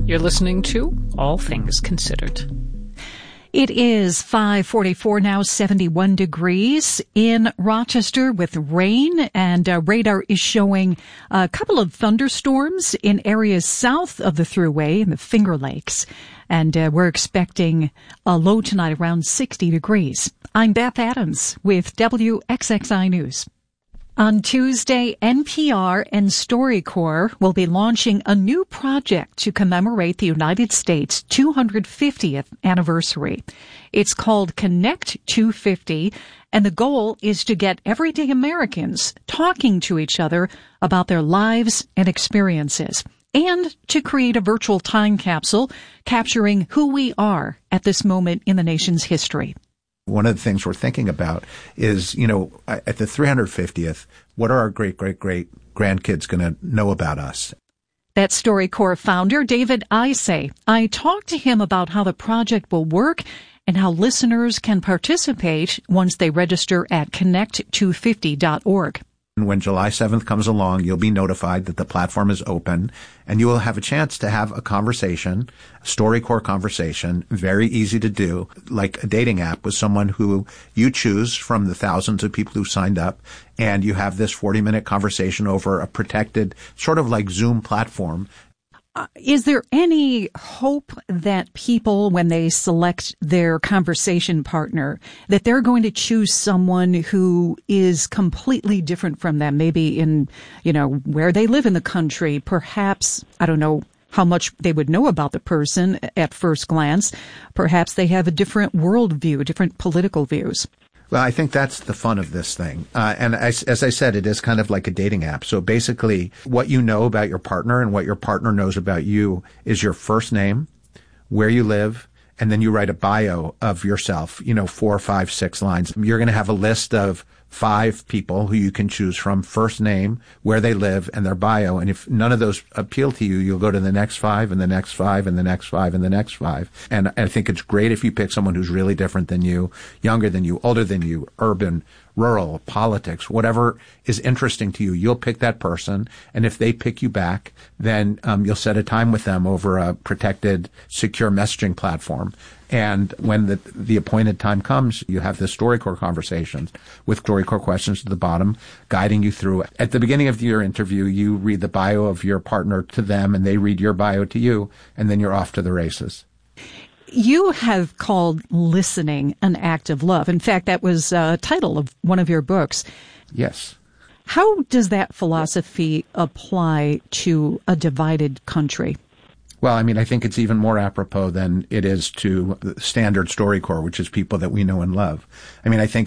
You're listening to All Things Considered. It is 5:44 now, 71 degrees in Rochester with rain, and radar is showing a couple of thunderstorms in areas south of the Thruway in the Finger Lakes. And we're expecting a low tonight around 60 degrees. I'm Beth Adams with WXXI News. On Tuesday, NPR and StoryCorps will be launching a new project to commemorate the United States' 250th anniversary. It's called Connect 250, and the goal is to get everyday Americans talking to each other about their lives and experiences, and to create a virtual time capsule capturing who we are at this moment in the nation's history. One of the things we're thinking about is, at the 350th, what are our great-great-great-grandkids going to know about us? That's StoryCorps founder David Isay. I talked to him about how the project will work and how listeners can participate once they register at connect250.org. When July 7th comes along, you'll be notified that the platform is open, and you will have a chance to have a conversation, a StoryCorps conversation, very easy to do, like a dating app with someone who you choose from the thousands of people who signed up, and you have this 40-minute conversation over a protected, sort of like Zoom platform. Is there any hope that people, when they select their conversation partner, that they're going to choose someone who is completely different from them, maybe in, where they live in the country, perhaps, I don't know how much they would know about the person at first glance. Perhaps they have a different worldview, different political views. Well, I think that's the fun of this thing. And as I said, it is kind of like a dating app. So basically, what you know about your partner and what your partner knows about you is your first name, where you live, and then you write a bio of yourself, 4, 5, 6 lines. You're going to have a list of 5 people who you can choose from, first name, where they live, and their bio. And if none of those appeal to you, you'll go to the next 5 and the next 5 and the next 5 and the next 5. And I think it's great if you pick someone who's really different than you, younger than you, older than you, urban, rural, politics, whatever is interesting to you, you'll pick that person. And if they pick you back, then you'll set a time with them over a protected, secure messaging platform. And when the appointed time comes, you have the StoryCorps conversations with StoryCorps questions at the bottom, guiding you through it. At the beginning of your interview, you read the bio of your partner to them, and they read your bio to you, and then you're off to the races. You have called listening an act of love. In fact, that was a title of one of your books. Yes. How does that philosophy apply to a divided country? Well, I think it's even more apropos than it is to the standard StoryCorps, which is people that we know and love. I think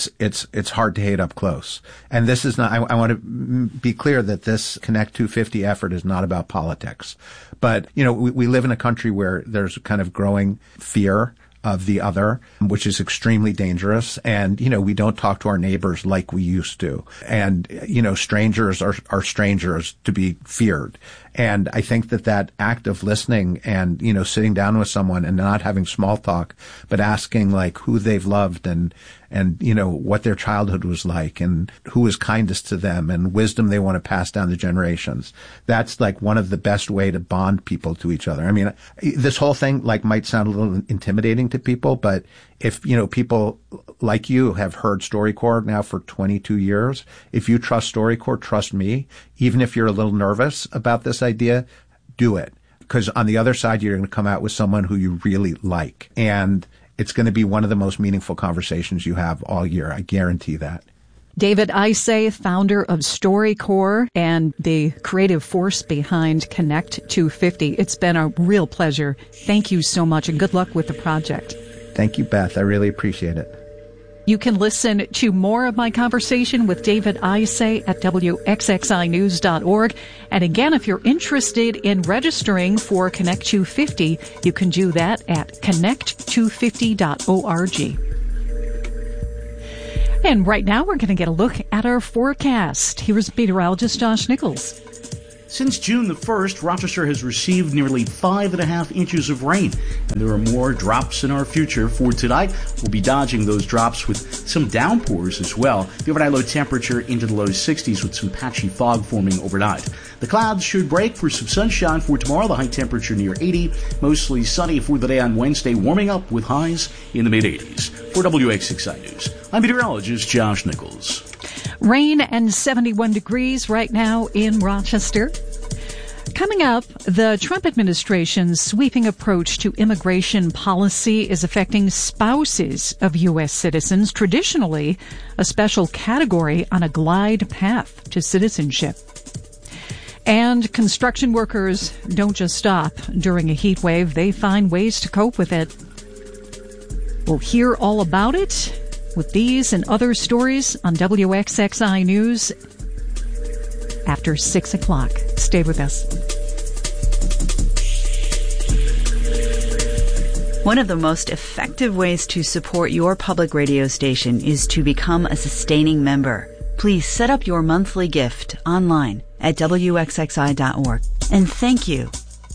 it's hard to hate up close. And this is not, I want to be clear that this Connect 250 effort is not about politics. But, we live in a country where there's kind of growing fear of the other, which is extremely dangerous. And, we don't talk to our neighbors like we used to. And, strangers are strangers to be feared. And I think that act of listening and, sitting down with someone and not having small talk, but asking like who they've loved and what their childhood was like and who was kindest to them and wisdom they want to pass down to generations. That's like one of the best way to bond people to each other. This whole thing might sound a little intimidating to people, but if, people like you have heard StoryCorps now for 22 years, if you trust StoryCorps, trust me, even if you're a little nervous about this idea, do it. Because on the other side, you're going to come out with someone who you really like. And it's going to be one of the most meaningful conversations you have all year. I guarantee that. David Isay, founder of StoryCorps and the creative force behind Connect 250. It's been a real pleasure. Thank you so much, and good luck with the project. Thank you, Beth. I really appreciate it. You can listen to more of my conversation with David Isay at WXXInews.org. And again, if you're interested in registering for Connect 250, you can do that at connect250.org. And right now, we're going to get a look at our forecast. Here's meteorologist Josh Nichols. Since June the 1st, Rochester has received nearly 5.5 inches of rain, and there are more drops in our future for tonight. We'll be dodging those drops with some downpours as well. The overnight low temperature into the low 60s with some patchy fog forming overnight. The clouds should break for some sunshine for tomorrow. The high temperature near 80. Mostly sunny for the day on Wednesday, warming up with highs in the mid-80s. For WXXI News, I'm meteorologist Josh Nichols. Rain and 71 degrees right now in Rochester. Coming up, the Trump administration's sweeping approach to immigration policy is affecting spouses of U.S. citizens, traditionally a special category on a glide path to citizenship. And construction workers don't just stop during a heat wave. They find ways to cope with it. We'll hear all about it with these and other stories on WXXI News after 6 o'clock. Stay with us. One of the most effective ways to support your public radio station is to become a sustaining member. Please set up your monthly gift online at WXXI.org. And thank you.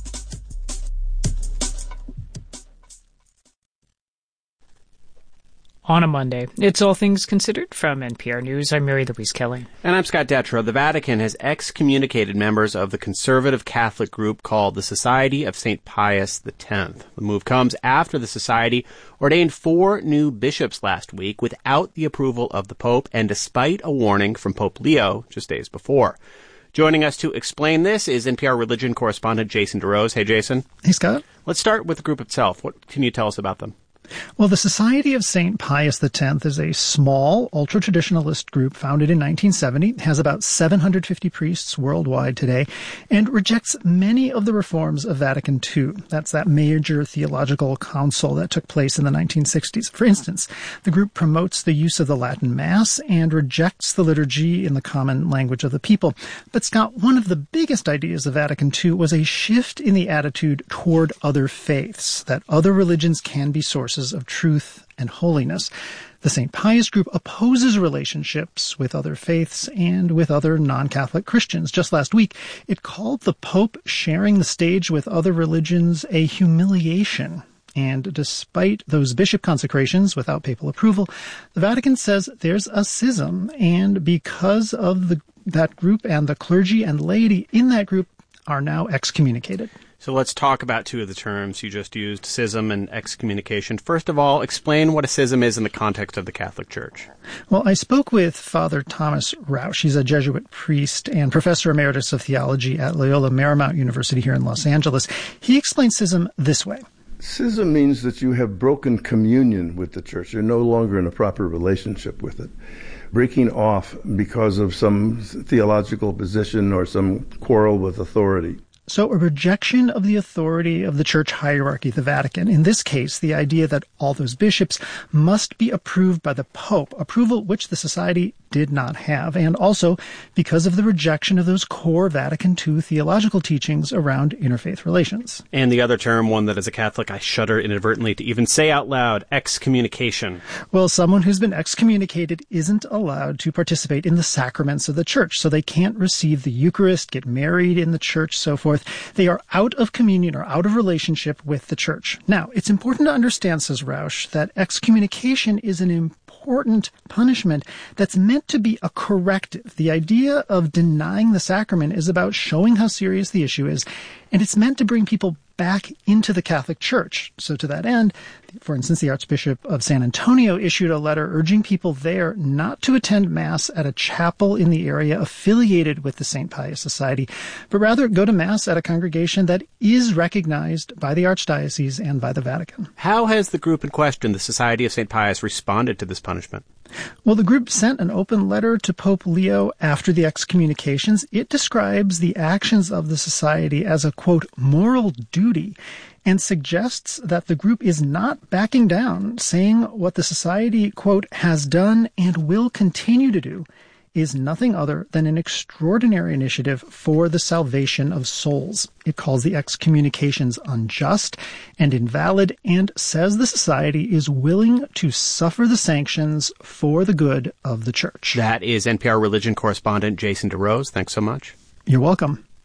On a Monday, it's All Things Considered from NPR News. I'm Mary Louise Kelly. And I'm Scott Detrow. The Vatican has excommunicated members of the conservative Catholic group called the Society of St. Pius X. The move comes after the society ordained 4 new bishops last week without the approval of the Pope and despite a warning from Pope Leo just days before. Joining us to explain this is NPR religion correspondent Jason DeRose. Hey, Jason. Hey, Scott. Let's start with the group itself. What can you tell us about them? Well, the Society of St. Pius X is a small, ultra-traditionalist group founded in 1970, has about 750 priests worldwide today, and rejects many of the reforms of Vatican II. That's that major theological council that took place in the 1960s. For instance, the group promotes the use of the Latin Mass and rejects the liturgy in the common language of the people. But, Scott, one of the biggest ideas of Vatican II was a shift in the attitude toward other faiths, that other religions can be sources of truth and holiness. The St. Pius group opposes relationships with other faiths and with other non-Catholic Christians. Just last week, it called the Pope sharing the stage with other religions a humiliation. And despite those bishop consecrations without papal approval, the Vatican says there's a schism, and because of that group and the clergy and laity in that group are now excommunicated. So let's talk about 2 of the terms you just used, schism and excommunication. First of all, explain what a schism is in the context of the Catholic Church. Well, I spoke with Father Thomas Rausch. He's a Jesuit priest and professor emeritus of theology at Loyola Marymount University here in Los Angeles. He explains schism this way. Schism means that you have broken communion with the church. You're no longer in a proper relationship with it. Breaking off because of some theological position or some quarrel with authority. So a rejection of the authority of the church hierarchy, the Vatican. In this case, the idea that all those bishops must be approved by the Pope, approval which the society did not have, and also because of the rejection of those core Vatican II theological teachings around interfaith relations. And the other term, one that as a Catholic I shudder inadvertently to even say out loud, excommunication. Well, someone who's been excommunicated isn't allowed to participate in the sacraments of the church, so they can't receive the Eucharist, get married in the church, so forth. They are out of communion or out of relationship with the church. Now, it's important to understand, says Rausch, that excommunication is an important punishment that's meant to be a corrective. The idea of denying the sacrament is about showing how serious the issue is, and it's meant to bring people back into the Catholic Church. So to that end, for instance, the Archbishop of San Antonio issued a letter urging people there not to attend Mass at a chapel in the area affiliated with the St. Pius Society, but rather go to Mass at a congregation that is recognized by the Archdiocese and by the Vatican. How has the group in question, the Society of St. Pius, responded to this punishment? Well, the group sent an open letter to Pope Leo after the excommunications. It describes the actions of the society as a, quote, moral duty, and suggests that the group is not backing down, saying what the society, quote, has done and will continue to do is nothing other than an extraordinary initiative for the salvation of souls. It calls the excommunications unjust and invalid and says the society is willing to suffer the sanctions for the good of the church. That is NPR religion correspondent Jason DeRose. Thanks so much. You're welcome.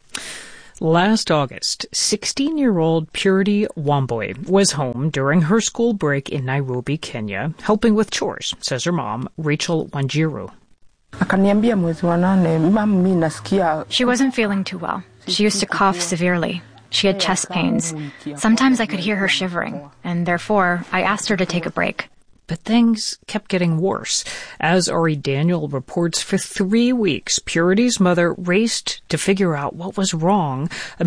Last August, 16-year-old Purity Wambui was home during her school break in Nairobi, Kenya, helping with chores, says her mom, Rachel Wanjiru. She wasn't feeling too well. She used to cough severely. She had chest pains. Sometimes I could hear her shivering, and therefore I asked her to take a break. But things kept getting worse. As Ari Daniel reports, for 3 weeks, Purity's mother raced to figure out what was wrong.